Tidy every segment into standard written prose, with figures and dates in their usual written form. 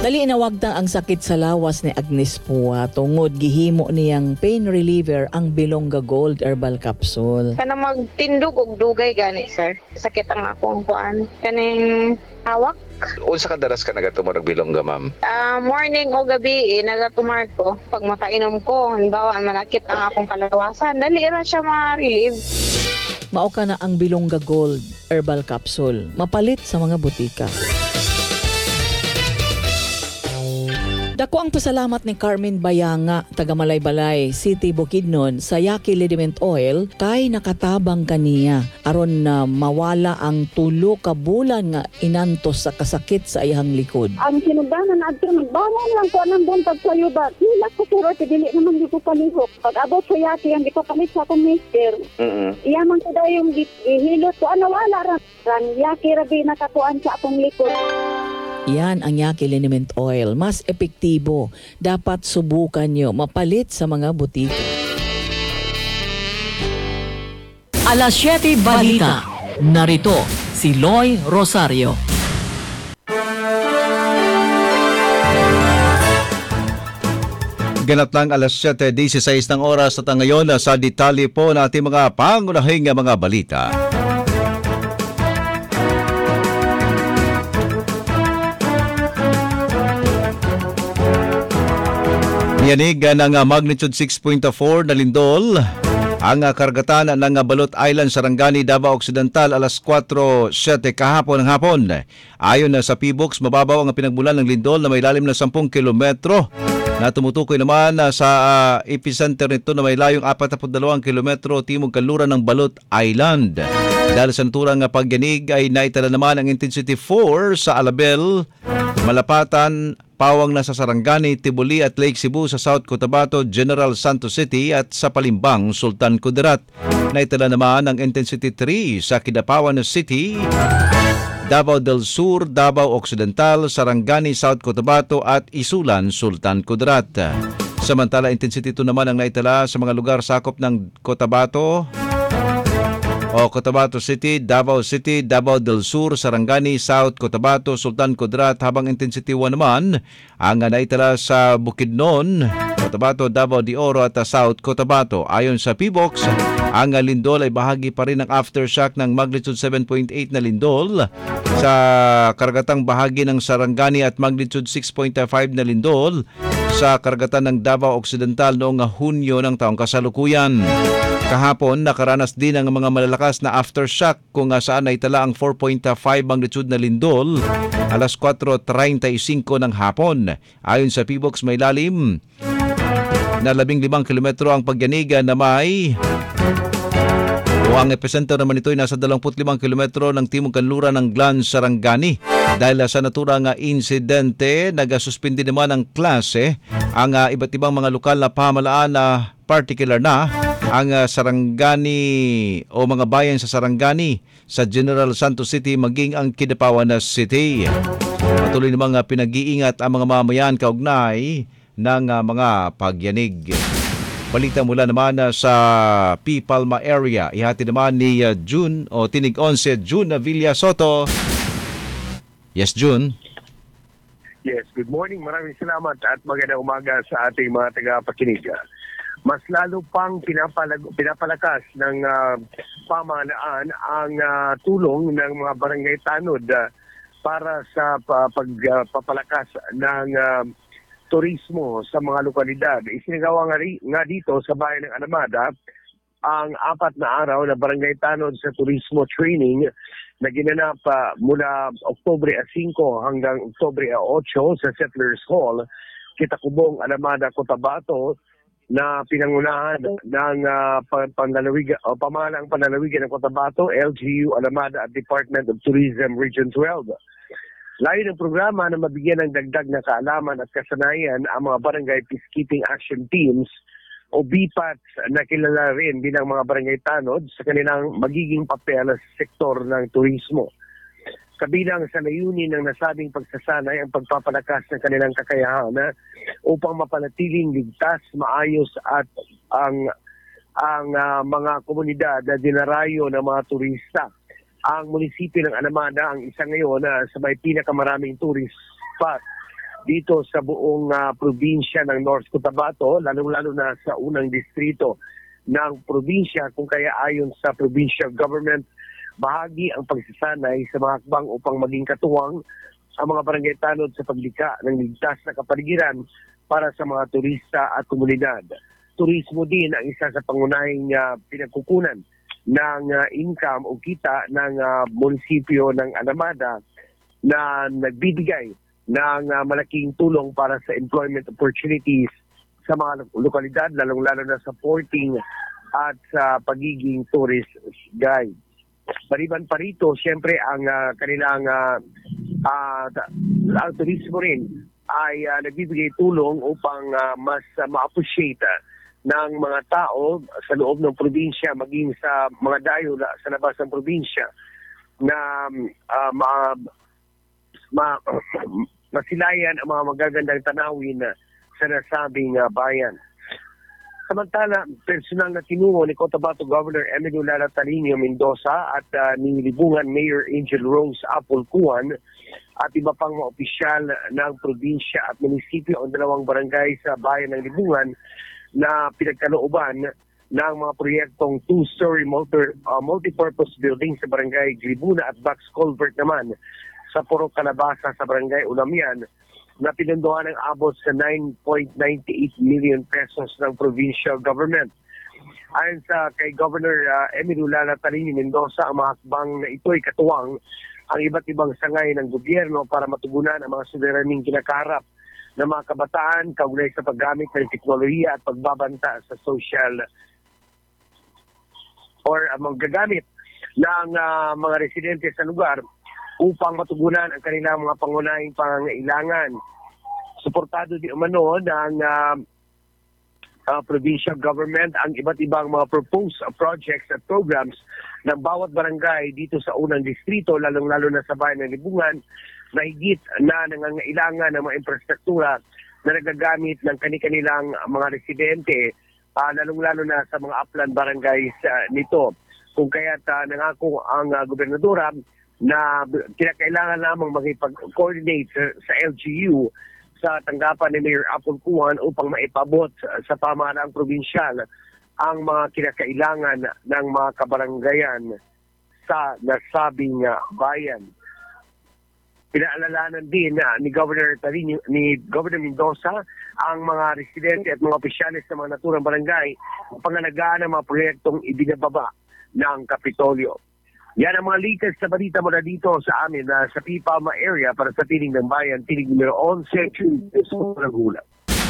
Dali inawagtang ang sakit sa lawas ni Agnes Pua tungod gihimo niyang pain reliever ang Bilonga Gold Herbal Capsule. Kana magtindog og dugay gani sir. Sakit ang akong kuan. Kaning hawak. Unsa ka daras ka nagatumor og Bilonga, ma'am? Morning o gabi nagatumar ko. Pag makainom ko, halimbawa manakit ang akong kalawasan, dali ra siya ma-relieve. Mao ka na ang Bilonga Gold Herbal Capsule. Mapalit sa mga butika. Dako ang pasalamat ni Carmen Bayanga, taga Malaybalay, City, Bukidnon sa Yaki Liniment Oil kay nakatabang kaniya aron na mawala ang 2 ka bulan nga inantos sa kasakit sa iyang likod. Ang sinubanan adto nagbangon lang ko anang buntag sa yuba. Sila ko pero dili naman di ko palihok. Pag abot sa Yaki ang gipapalit sa akong mister. Iyaman ko daw yung gihilot ko wala ra. Yaki rabi nakatuan sa akong likod. Yan ang Yaki Liniment Oil. Mas epektibo. Dapat subukan nyo. Mapalit sa mga butika. Alas 7 Balita. Narito si Loy Rosario. Ganap lang alas 7:16 ng oras at ngayon sa detalye po natin mga pangunahing mga balita. Yanig ng magnitude 6.4 na lindol ang karagatan ng Balot Island, Sarangani, Davao Occidental alas 4:07 kahapon ng hapon. Ayon sa PBOX, mababaw ang pinagmulan ng lindol na may lalim na 10 kilometro na tumutukoy naman sa epicenter nito na may layong 42 kilometro timog kanluran ng Balot Island. Dahil sa naturang pagyanig ay naitala naman ang intensity 4 sa Alabel, Malapatan, Pawang na sa Sarangani, Tibuli at Lake Cebu sa South Cotabato, General Santos City at sa Palimbang, Sultan Kudarat. Naitala naman ang intensity 3 sa Kidapawan City, Davao del Sur, Davao Occidental, Sarangani, South Cotabato at Isulan, Sultan Kudarat. Samantala, intensity 2 naman ang naitala sa mga lugar sakop ng Cotabato City, Davao City, Davao del Sur, Sarangani, South Cotabato, Sultan Kudarat, habang intensity 1 naman ang naitala sa Bukidnon, Cotabato, Davao de Oro at South Cotabato. Ayon sa PBOX, ang lindol ay bahagi pa rin ng aftershock ng magnitude 7.8 na lindol sa karagatang bahagi ng Sarangani at magnitude 6.5 na lindol sa karagatan ng Davao Occidental noong Hunyo ng taong kasalukuyan. Kahapon, nakaranas din ang mga malalakas na aftershock kung saan ay tala ang 4.5 magnitude na lindol alas 4:35 ng hapon. Ayon sa PBOX, may lalim na 15 kilometro ang pagyaniga na may ang epicenter naman ito ay nasa 25 kilometro ng timog kanluran ng Glan, Sarangani. Dahil sa naturang insidente, nagasuspindi naman ang klase ang iba't ibang mga lokal na pamahalaan na particular na ang Sarangani o mga bayan sa Sarangani, sa General Santos City maging ang Kidapawan City. Patuloy namang pinag-iingat ang mga mamayan kaugnay ng mga pagyanig. Balita mula naman sa P. Palma area. Ihati naman ni June o Tinig 11, June Villa Soto. Yes, June. Yes, good morning. Maraming salamat at magandang umaga sa ating mga tagapakinig. Mas lalo pang pinapalakas ng pamahalaan ang tulong ng mga barangay tanod para sa pagpapalakas ng turismo sa mga lokalidad. Isinagawa nga dito sa bayan ng Anamada ang 4 na araw na barangay tanod sa turismo training na ginanap mula Oktubre 5 hanggang Oktubre 8 sa Settlers Hall, Kitakubong, Anamada, Cotabato, na pinangunahan ng pamahalang panlalawigan ng Cotabato, LGU, Alamada at Department of Tourism Region 12. Layo ng programa na mabigyan ng dagdag na kaalaman at kasanayan ang mga Barangay Peacekeeping Action Teams o BPATs na kilala rin bilang mga barangay tanod sa kanilang magiging papel sa sektor ng turismo. Kabilang sa layunin ng nasabing pagsasanay ang pagpapalakas ng kanilang kakayahan upang mapanatiling ligtas, maayos at ang mga komunidad na dinarayo ng mga turista. Ang munisipyo ng Anamada ang isa ngayon sa may pinakamaraming tourist spot dito sa buong probinsya ng North Cotabato, lalo-lalo na sa unang distrito ng probinsya, kung kaya ayon sa provincial government, bahagi ang pagsasanay sa mga hakbang upang maging katuwang ang mga barangay tanod sa paglikha ng ligtas na kapaligiran para sa mga turista at komunidad. Turismo din ang isa sa pangunahing pinagkukunan ng income o kita ng munisipyo ng Anamada na nagbibigay ng malaking tulong para sa employment opportunities sa mga lokalidad, lalong-lalo na sa porting at sa pagiging tourist guide. Maliban pa rito, siyempre ang kanilang ang turismo rin ay nagbibigay tulong upang mas ma-appreciate ng mga tao sa loob ng probinsya, maging sa mga dayo sa labas ng probinsya na masilayan ang mga magagandang tanawin sa nasabing bayan. Samantala, personal na tinungo ni Cotabato Governor Emilio Lalatalino Mendoza at ni Libungan Mayor Angel Rose Apolcuan at iba pang mga opisyal ng probinsya at munisipyo ang dalawang barangay sa bayan ng Libungan na pinagkalooban ng mga proyektong two-story multipurpose building sa barangay Gribuna at Box Culvert naman sa Puro Calabasa sa barangay Ulamian na pinandohan ng abot sa 9.98 million pesos ng provincial government. Ayon sa kay Governor Emilio Lalatalino Mendoza, ang mga hakbang na ito ay katuwang ang iba't ibang sangay ng gobyerno para matugunan ang mga suliraning kinakarap ng mga kabataan kaugnay sa paggamit ng teknolohiya at pagbabanta sa social or ang gagamit ng mga residente sa lugar upang matugunan ang kanilang mga pangunahing pangangailangan. Suportado din umano ng provincial government ang iba't ibang mga proposed projects at programs ng bawat barangay dito sa unang distrito, lalong-lalo na sa bayan ng Libungan, na higit na nangangailangan ng mga infrastruktura na nagagamit ng kanilang mga residente, lalong-lalo na sa mga upland barangays nito. Kung kaya't nangako ang gobernadora na kinakailangan lamang makipag-coordinate sa LGU sa tanggapan ni Mayor Apolcuan upang maipabot sa pamahalaang probinsyal ang mga kinakailangan ng mga kabaranggayan sa nasabing bayan. Pinaalalanan din ni Governor Mendoza ang mga residente at mga opisyalis sa mga naturang barangay ang pangalagaan ng mga proyektong ibinababa ng Kapitolyo. Yan ang mga latest sa balita mula dito sa amin sa Pipama area para sa Tinig ng Bayan, Tinig numero 11, Nagulat.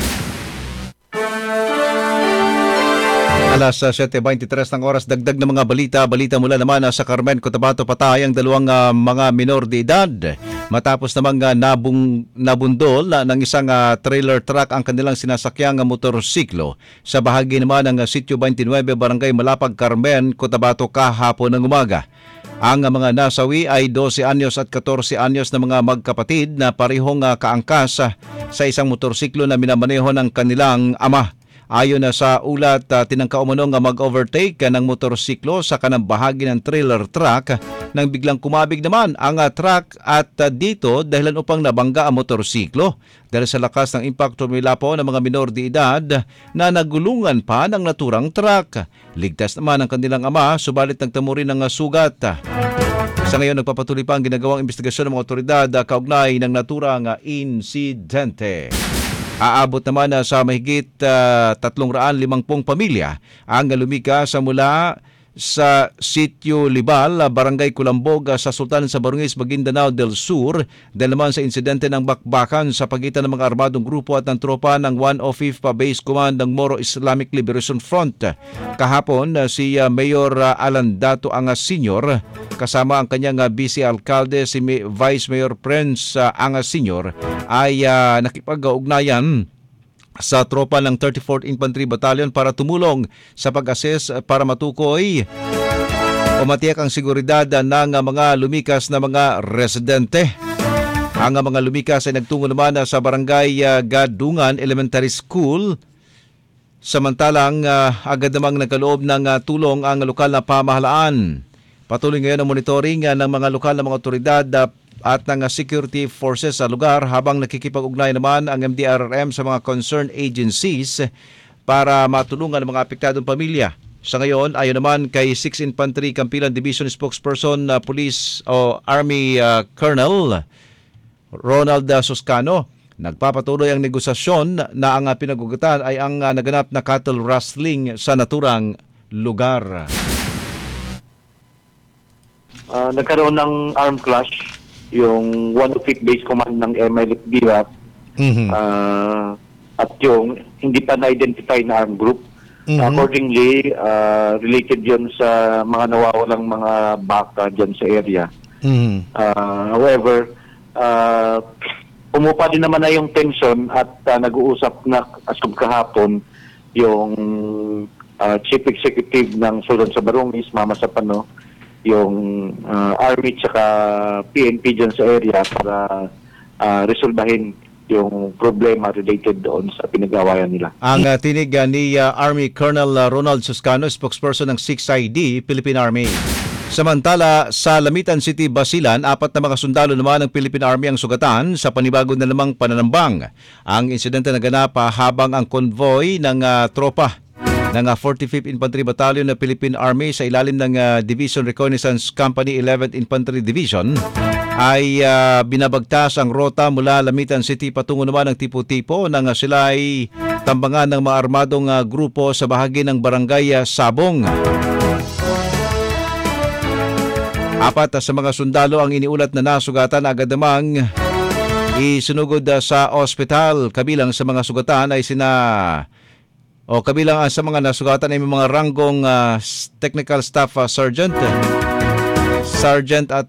Alas 7:23 ng oras, dagdag na mga balita mula naman sa Carmen, Cotabato. Patay ang dalawang mga minor de edad matapos namang nabundol ng isang trailer truck ang kanilang sinasakyang motorsiklo sa bahagi naman ng Sitio 29, Barangay Malapag, Carmen, Cotabato kahapon ng umaga. Ang mga nasawi ay 12 anyos at 14 anyos na mga magkapatid na parehong kaangkas sa isang motorsiklo na minamaneho ng kanilang ama. Ayon na sa ulat, tinangka umano nga mag-overtake ng motorsiklo sa kanang bahagi ng trailer truck nang biglang kumabig naman ang truck at dito dahilan upang nabangga ang motorsiklo. Dahil sa lakas ng impacto milapo ng mga minor de edad na nagulungan pa ng naturang truck. Ligtas naman ang kanilang ama, subalit nagtamo rin ng sugat. Sa ngayon, nagpapatuloy pa ang ginagawang investigasyon ng mga otoridad kaugnay ng naturang insidente. Aabot naman sa mahigit 350 pamilya ang lumikas mula sa Sitio Libal, Barangay Culambog sa Sultan sa Barangay Maguindanao del Sur dahil naman sa insidente ng bakbakan sa pagitan ng mga armadong grupo at ng tropa ng 105th Base Command ng Moro Islamic Liberation Front. Kahapon, si Mayor Alan Dato Angas Sr. kasama ang kanyang vice alcalde si Vice Mayor Prince Angas Sr. ay nakipag-ugnayan sa tropa ng 34th Infantry Battalion para tumulong sa pag-assess para matukoy o matiyak ang seguridad ng mga lumikas na mga residente. Ang mga lumikas ay nagtungo naman sa Barangay Gadungan Elementary School. Samantalang agad namang nagkaloob ng tulong ang lokal na pamahalaan. Patuloy ngayon ang monitoring ng mga lokal na mga otoridad at ng security forces sa lugar habang nakikipag-ugnay naman ang MDRRM sa mga concerned agencies para matulungan ang mga apektadong pamilya. Sa ngayon, ayon naman kay 6 Infantry Campilan Division spokesperson Police o Army Colonel Ronald Suscano, nagpapatuloy ang negosasyon na ang pinag-ugatan ay ang naganap na cattle rustling sa naturang lugar. Nagkaroon ng armed clash yung 105 base command ng MLF Birat at yung hindi pa na-identify na armed group. Accordingly, related yun sa mga nawawalang mga baka dyan sa area. However, umupa din naman na yung tension at nag-uusap na as of kahapon yung Chief Executive ng Sultan sa Barongis, Mama Sapano, yung Army tsaka PNP dyan sa area para resolbahin yung problema related doon sa pinag-awayan nila. Ang tinig ni Army Colonel Ronald Suscano, spokesperson ng 6ID, Philippine Army. Samantala, sa Lamitan City, Basilan, 4 na mga sundalo naman ng Philippine Army ang sugatan sa panibagong na namang pananambang. Ang insidente naganap habang ang convoy ng tropa ng 45th Infantry Battalion ng Philippine Army sa ilalim ng Division Reconnaissance Company 11th Infantry Division ay binabagtas ang rota mula Lamitan City patungo naman ng tipo-tipo nang sila ay tambangan ng mga armadong grupo sa bahagi ng Barangay Sabong. 4 sa mga sundalo ang iniulat na nasugatan, agad namang isinugod sa ospital. Kabilang sa mga sugatan ay kabilang sa mga nasugatan ay may mga ranggong technical staff sergeant at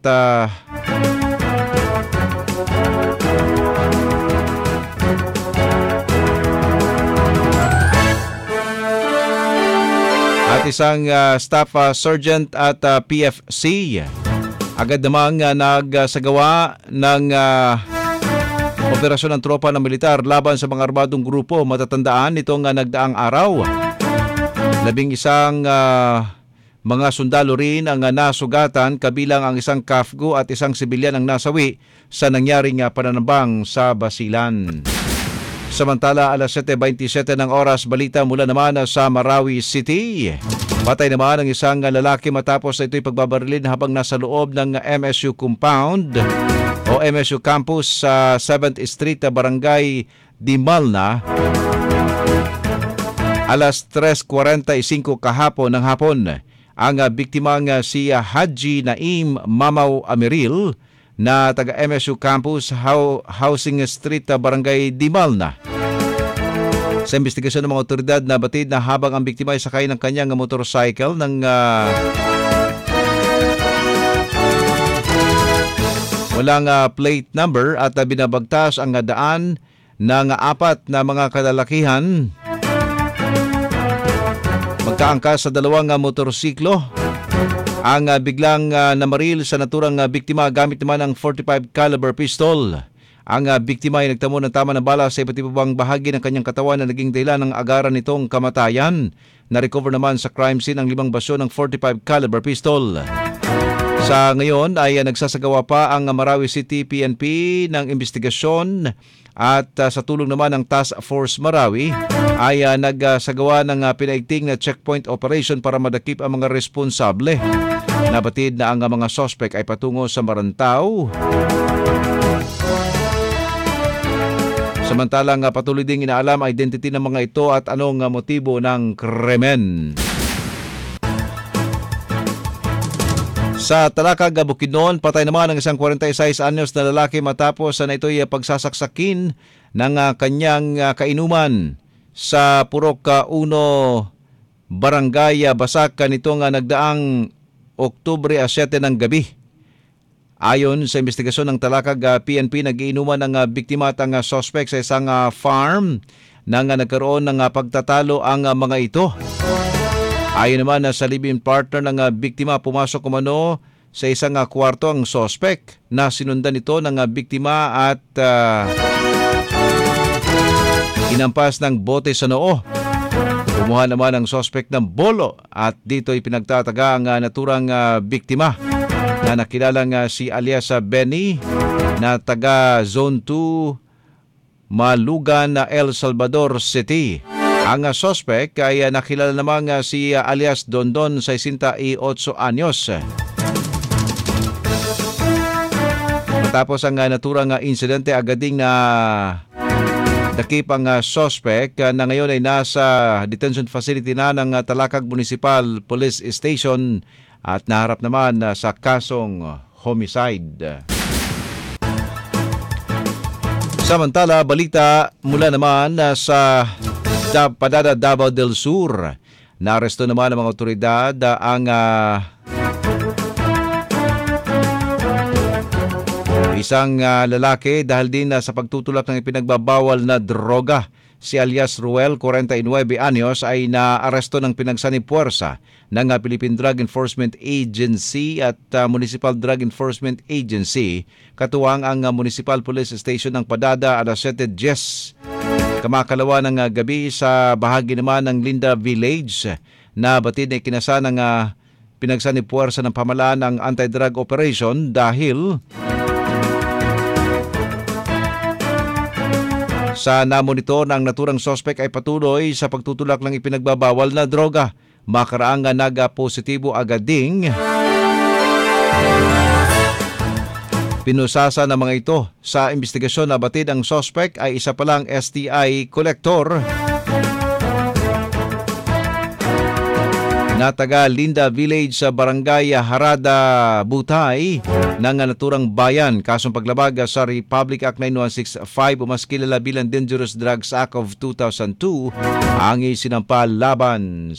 isang staff sergeant at PFC. Agad namang nagsagawa ng operasyon ng tropa ng militar laban sa mga armadong grupo. Matatandaan itong nagdaang araw. 11 mga sundalo rin ang nasugatan, kabilang ang isang KAFGO at isang sibilyan ang nasawi sa nangyaring pananambang sa Basilan. Samantala, alas 7:27 ng oras, balita mula naman sa Marawi City. Patay naman ang isang lalaki matapos ito'y pagbabarilin habang nasa loob ng MSU compound o MSU campus sa 7th Street, Barangay Dimalna. Alas 3:45 kahapon ng hapon, ang biktimang si Haji Naim Mamaw Amiril na taga MSU campus Housing Street, Barangay Dimalna. Sa investigasyon ng mga otoridad, nabatid na habang ang biktima ay sakay ng kanyang motorcycle ng walang plate number at binabagtas ang daan ng 4 na mga kalalakihan magkaangkas sa 2 motorsiklo. Ang biglang namaril sa naturang biktima gamit naman ang 45 caliber pistol. Ang biktima ay nagtamo ng tama ng bala sa iba't ibang bahagi ng kanyang katawan na naging dahilan ng agaran nitong kamatayan. Na-recover naman sa crime scene ang 5 basyo ng 45 caliber pistol. Sa ngayon ay nagsasagawa pa ang Marawi City PNP ng investigasyon at sa tulong naman ng Task Force Marawi ay nagsagawa ng pinaigting na checkpoint operation para madakip ang mga responsable. Nabatid na ang mga sospek ay patungo sa Marantao. Samantalang patuloy ding inaalam ang identity ng mga ito at anong motibo ng krimen. Sa Talakag, Bukidnon, patay naman ang isang 46 anyos na lalaki matapos na ito'y pagsasaksakin ng kanyang kainuman sa Purok 1, Barangay Basak nitong nagdaang Oktubre 7 ng gabi. Ayon sa investigasyon ng Talakag PNP, nag-iinuman ng biktima at ang suspect sa isang farm nang nagkaroon ng pagtatalo ang mga ito. Ayon naman sa live-in partner ng biktima, pumasok umano sa isang kwarto ang suspect na sinundan ito ng biktima at inampas ng bote sa noo. Kumuha naman ang suspect ng bolo at dito ay pinagtataga ang naturang biktima. na nakilalang si alias Benny na taga Zone 2 Malugan, El Salvador City. Ang suspect ay nakilala namang si alias Dondon, 68 anyos. Matapos ang naturang insidente, agad ding na dakip ang suspect na ngayon ay nasa detention facility na ng Talakag Municipal Police Station at naharap naman sa kasong homicide. Samantala, balita mula naman sa Padada, Davao del Sur. Naaresto naman ng mga otoridad ang isang lalaki dahil din sa pagtutulak ng ipinagbabawal na droga. Si alias Ruel, 49 anyos, ay naaresto ng pinagsanipuwersa ng Philippine Drug Enforcement Agency at Municipal Drug Enforcement Agency, katuwang ang Municipal Police Station ng Padada, alas 7:10 kamakalawa ng gabi sa bahagi naman ng Linda Village na batid na ikinasa ng pinagsanipuwersa ng pamahalaan ng anti-drug operation dahil sa namonitor ng naturang suspect ay patuloy sa pagtutulak ng ipinagbabawal na droga. Makaraang nag-positibo agad ding pinusasa ng mga ito. Sa investigasyon na batid ang suspect ay isa palang STI collector na taga Linda Village sa Barangay Harada, Butay ng naturang bayan. Kasong paglabag sa Republic Act 9165 o mas kilala bilang Dangerous Drugs Act of 2002 ang isinampa laban